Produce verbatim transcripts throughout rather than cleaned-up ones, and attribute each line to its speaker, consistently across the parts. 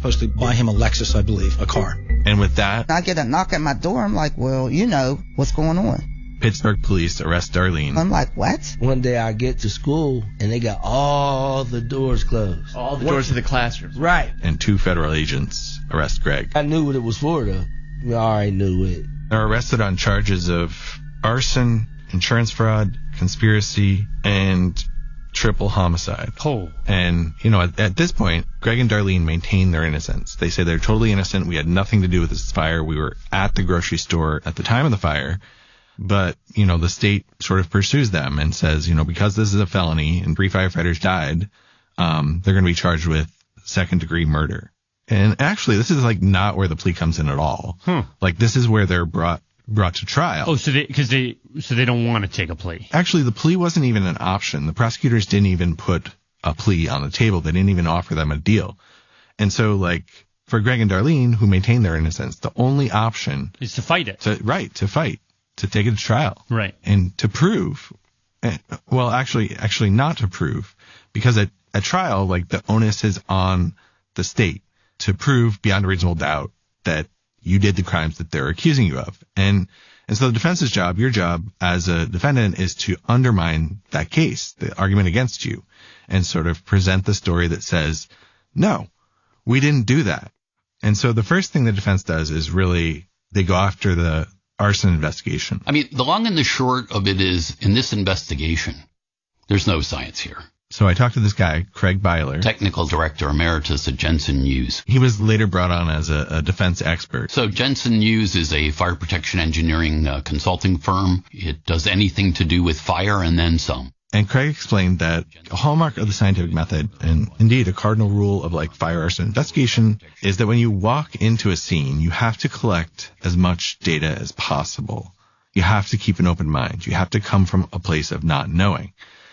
Speaker 1: supposed to buy him a Lexus, I believe, a car.
Speaker 2: And with that,
Speaker 3: I get a knock at my door. I'm like, well, you know what's going on.
Speaker 2: Pittsburgh police arrest Darlene.
Speaker 3: I'm like, what?
Speaker 4: One day I get to school and they got all the doors closed.
Speaker 5: All the
Speaker 4: what?
Speaker 5: doors to the classrooms.
Speaker 4: Right.
Speaker 2: And two federal agents arrest Greg.
Speaker 4: I knew what it was for, though. I already knew it.
Speaker 2: They're arrested on charges of arson, insurance fraud, conspiracy, and triple homicide.
Speaker 6: Oh.
Speaker 2: And, you know, at, at this point, Greg and Darlene maintain their innocence. They say they're totally innocent. We had nothing to do with this fire. We were at the grocery store at the time of the fire. But, you know, the state sort of pursues them and says, you know, because this is a felony and three firefighters died, um, they're going to be charged with second degree murder. And actually, this is like not where the plea comes in at all.
Speaker 6: Hmm.
Speaker 2: Like this is where they're brought brought to trial.
Speaker 6: Oh, so they because they so they don't want to take a plea.
Speaker 2: Actually, the plea wasn't even an option. The prosecutors didn't even put a plea on the table. They didn't even offer them a deal. And so, like for Greg and Darlene, who maintain their innocence, the only option
Speaker 6: is to fight it.
Speaker 2: To, right, to fight, to take it to trial,
Speaker 6: right,
Speaker 2: and to prove. Well, actually, actually not to prove, because at at trial, like the onus is on the state to prove beyond a reasonable doubt that you did the crimes that they're accusing you of. And and so the defense's job, your job as a defendant, is to undermine that case, the argument against you, and sort of present the story that says, no, we didn't do that. And so the first thing the defense does is really they go after the arson investigation.
Speaker 7: I mean, the long and the short of it is, in this investigation, there's no science here.
Speaker 2: So I talked to this guy, Craig Byler,
Speaker 7: technical director emeritus at Jensen Hughes.
Speaker 2: He was later brought on as a, a defense expert.
Speaker 7: So Jensen Hughes is a fire protection engineering uh, consulting firm. It does anything to do with fire and then some.
Speaker 2: And Craig explained that a hallmark of the scientific method, and indeed a cardinal rule of like fire arson investigation, is that when you walk into a scene, you have to collect as much data as possible. You have to keep an open mind. You have to come from a place of not knowing.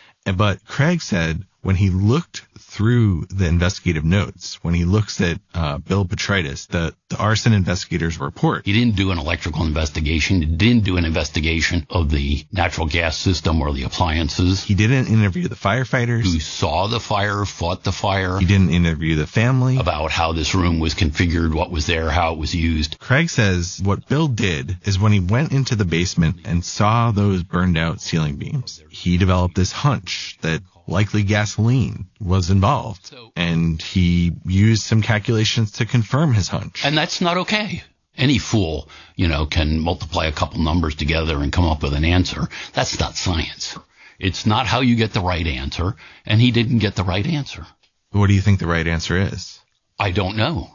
Speaker 2: But Craig said when he looked through the investigative notes, when he looks at uh, Bill Petritis, the, the arson investigator's report.
Speaker 7: He didn't do an electrical investigation. He didn't do an investigation of the natural gas system or the appliances.
Speaker 2: He didn't interview the firefighters
Speaker 7: who saw the fire, fought the fire.
Speaker 2: He didn't interview the family
Speaker 7: about how this room was configured, what was there, how it was used.
Speaker 2: Craig says what Bill did is when he went into the basement and saw those burned out ceiling beams, he developed this hunch that likely gasoline was involved, and he used some calculations to confirm his hunch.
Speaker 7: And that's not okay. Any fool, you know, can multiply a couple numbers together and come up with an answer. That's not science. It's not how you get the right answer, and he didn't get the right answer.
Speaker 2: What do you think the right answer is?
Speaker 7: I don't know.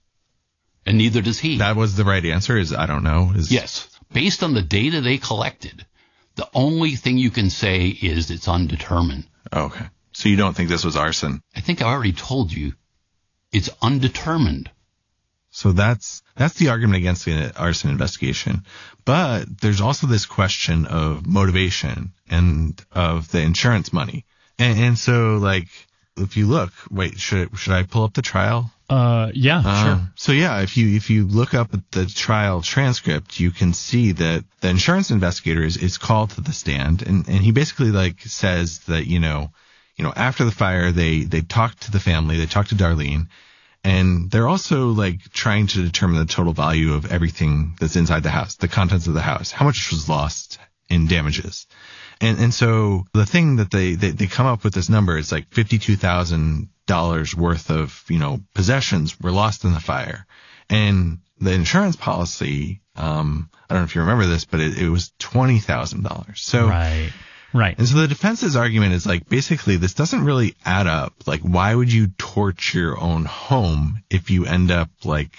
Speaker 7: And neither does he.
Speaker 2: That was the right answer, is I don't know? Is...
Speaker 7: Yes. Based on the data they collected, the only thing you can say is it's undetermined.
Speaker 2: Okay. So you don't think this was arson?
Speaker 7: I think I already told you. It's undetermined.
Speaker 2: So that's that's the argument against the arson investigation. But there's also this question of motivation and of the insurance money. And, and so, like, if you look, wait, should should I pull up the trial?
Speaker 6: Uh, yeah,
Speaker 2: uh,
Speaker 6: sure.
Speaker 2: So yeah, if you if you look up at the trial transcript, you can see that the insurance investigator is, is called to the stand, and, and he basically like says that you know, you know, after the fire, they they talked to the family, they talked to Darlene, and they're also like trying to determine the total value of everything that's inside the house, the contents of the house, how much was lost in damages. And and so the thing that they, they, they come up with this number is like fifty-two thousand dollars worth of, you know, possessions were lost in the fire. And the insurance policy, um, I don't know if you remember this, but it, it was twenty thousand dollars. So,
Speaker 6: right, right.
Speaker 2: And so the defense's argument is like, basically, this doesn't really add up. Like, why would you torch your own home if you end up like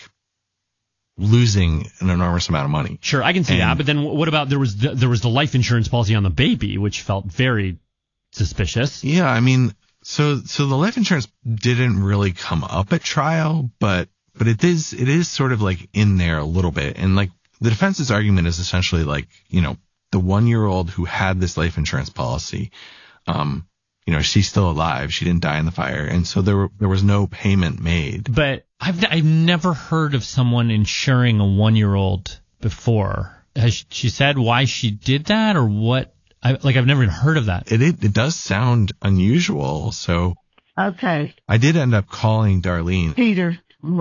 Speaker 2: losing an enormous amount of money?
Speaker 6: Sure, I can see
Speaker 2: and,
Speaker 6: that. But then what about there was the, there was the life insurance policy on the baby, which felt very suspicious.
Speaker 2: Yeah, I mean, so so the life insurance didn't really come up at trial, but but it is it is sort of like in there a little bit. And like the defense's argument is essentially like, you know, the one year old who had this life insurance policy, um, you know, she's still alive. She didn't die in the fire. And so there were, there was no payment made.
Speaker 6: But I've, I've never heard of someone insuring a one-year-old before. Has she said why she did that or what? I, like, I've never even heard of that.
Speaker 2: It, it, it does sound unusual. So
Speaker 8: Okay.
Speaker 2: I did end up calling Darlene.
Speaker 8: Peter,